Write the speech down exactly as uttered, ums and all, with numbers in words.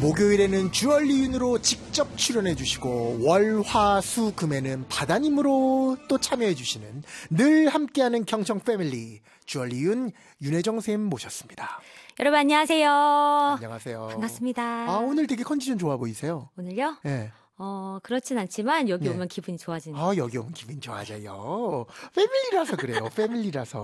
목요일에는 주얼리윤으로 직접 출연해 주시고 월, 화, 수, 금에는 바다님으로 또 참여해 주시는 늘 함께하는 경청 패밀리 주얼리윤 윤혜정 쌤 모셨습니다. 여러분 안녕하세요. 안녕하세요. 반갑습니다. 아, 오늘 되게 컨디션 좋아 보이세요. 오늘요? 네. 어, 그렇진 않지만 여기 네. 오면 기분이 좋아지는. 아, 여기 오면 기분 좋아져요. 패밀리라서 그래요. 패밀리라서.